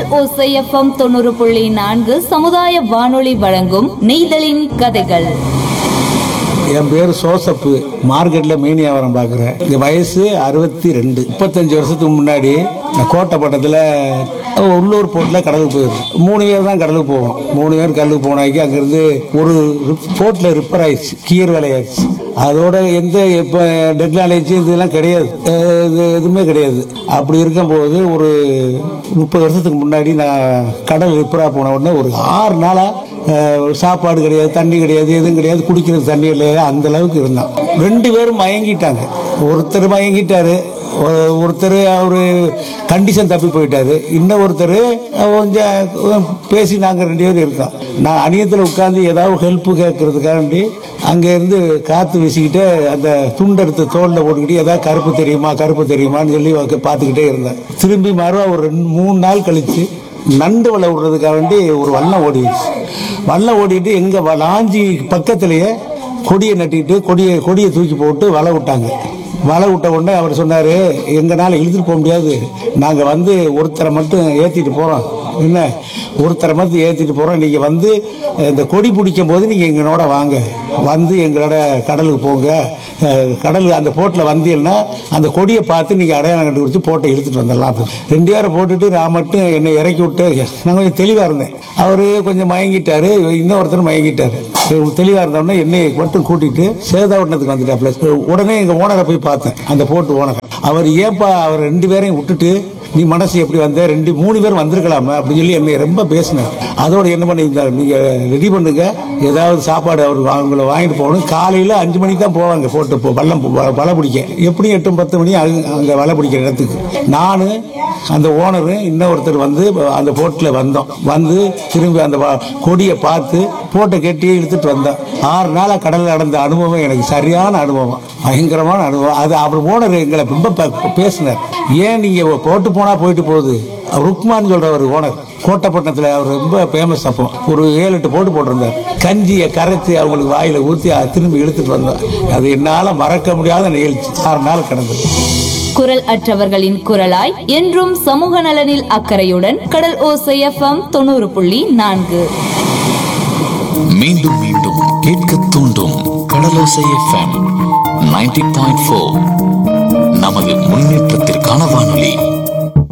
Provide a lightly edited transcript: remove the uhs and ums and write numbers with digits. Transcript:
ஓசை எஃப்எம் 90.4 சமுதாய வானொலி வழங்கும் நெய்தலின் கதைகள். என் பேர் சோசப்பு. மார்க்கெட்ல மீன் வியாபாரம் பார்க்குறேன். இந்த வயசு 62. 35 வருஷத்துக்கு முன்னாடி கோட்டைப்பட்டத்தில் உள்ளூர் போட்டில் கடலுக்கு போயிடும். 3 பேர் தான் கடலுக்கு போவோம். 3 பேர் கடலுக்கு போனாக்கி அங்கேருந்து ஒரு போட்டில் ரிப்பேர் ஆயிடுச்சு, கீர் வேலை ஆயிடுச்சு. அதோட எந்த இப்போ டெக்னாலஜி இதெல்லாம் கிடையாது, எதுவுமே கிடையாது. அப்படி இருக்கும்போது ஒரு 30 வருஷத்துக்கு முன்னாடி நான் கடல் ரிப்பேராக போன உடனே ஒரு 6 நாளாக சாப்பாடு கிடையாது, தண்ணி கிடையாது, எதுவும் கிடையாது, குடிக்கிறது தண்ணி இல்லையா, அந்த அளவுக்கு இருந்தான். 2 பேரும் மயங்கிட்டாங்க. ஒருத்தர் மயங்கிட்டாரு, ஒருத்தர் அவரு கண்டிஷன் தப்பி போயிட்டாரு. இன்னொருத்தர் கொஞ்சம் பேசி நாங்கள் 2 பேரும் இருக்கோம். நான் அணியத்தில் உட்காந்து ஏதாவது ஹெல்ப்பு கேட்கறதுக்காண்டி அங்கேருந்து காற்று வீசிக்கிட்டு அந்த துண்டெடுத்து தோளில் போட்டுக்கிட்டு ஏதாவது கருப்பு தெரியுமான்னு சொல்லி பார்த்துக்கிட்டே இருந்தேன். திரும்பி மறுவா ஒரு 3 நாள் கழித்து நண்டு வலை விடுறதுக்காக வேண்டி ஒரு வல்லம் ஓடிடுச்சு. வல்லம் ஓடிட்டு எங்கள் லாஞ்சி பக்கத்துலேயே கொடியை நட்டிட்டு கொடியை தூக்கி போட்டு வலை விட்டாங்க. வலை விட்ட உடனே அவர் சொன்னார், எங்களால் இழுத்துட்டு போக முடியாது, நாங்கள் வந்து ஒருத்தரை மட்டும் ஏற்றிட்டு போகிறோம், என்ன ஒருத்தரை மட்டும் ஏற்றிட்டு போகிறோம், நீங்கள் வந்து இந்த கொடி பிடிக்கும் போது நீங்கள் எங்களோட வாங்க, வந்து எங்களோட கடலுக்கு போங்க, கடல் அந்த போட்டில் வந்தீங்கன்னா அந்த கொடியை பார்த்து நீங்கள் அடையாளம் கண்டுபிடிச்சி போட்டை இழுத்துட்டு வந்துடலாம். 2 பேரை போட்டுட்டு நான் மட்டும் என்னை இறக்கி விட்டு நான் கொஞ்சம் தெளிவாக இருந்தேன். அவர் கொஞ்சம் மயங்கிட்டார், இன்னொருத்தர் மயங்கிட்டார். தெளிவாக இருந்தோடனே என்னை மட்டும் கூட்டிகிட்டு சேதாவட்டத்துக்கு வந்துட்டாப்ல. உடனே எங்கள் ஓனரை போய் பார்த்தேன், அந்த போட்டு ஓனர். அவர் ஏப்பா அவர் 2 பேரையும் விட்டுட்டு நீ மனசு எப்படி வந்த, 3 பேர் வந்திருக்கலாமா அப்படின்னு சொல்லி என்னை ரொம்ப பேசினார். அதோட என்ன பண்ணியிருந்தார், நீங்கள் ரெடி பண்ணுங்க, ஏதாவது சாப்பாடு அவங்களை வாங்கிட்டு போகணும். காலையில் 5 மணிக்கு தான் போவாங்க போட்டு வலை பிடிக்க. எப்படியும் 8-10 மணி அங்கே வலை பிடிக்கிற இடத்துக்கு நான் அந்த ஓனரு இன்னொருத்தர் வந்து அந்த போட்டில் வந்தோம். வந்து திரும்பி அந்த கொடியை பார்த்து போட்டை கட்டி இழுத்துட்டு வந்தோம். 6 நாளாக கடலில் நடந்த அனுபவம் எனக்கு சரியான அனுபவம், பயங்கரமான அனுபவம். அது அவர் ஓனர் எங்களை ரொம்ப பேசினார். ஏன் நீங்கள் போட்டு போனால் போயிட்டு போகுது, ருக்மான் சொல்கிறவர் ஓனர் கோட்டைப்பட்டினத்தில், அவர் ரொம்ப ஃபேமஸ். அப்போ ஒரு 7-8 போட்டிருந்தார். கஞ்சியை கரைச்சி அவங்களுக்கு வாயில் ஊற்றி திரும்பி இழுத்துட்டு வந்தோம். அது என்னால் மறக்க முடியாத நிகழ்ச்சி. 6 நாள் கடந்தது. குரல் அற்றவர்களின் குரலாய் என்றும் சமூக நலனில் அக்கறையுடன் கடல் ஓசை எஃப்எம் 90.4. மீண்டும் மீண்டும் கேட்க தூண்டும் கடலோசை எஃப்எம் 90.4. நமது முன்னேற்றத்திற்கான வானொலி.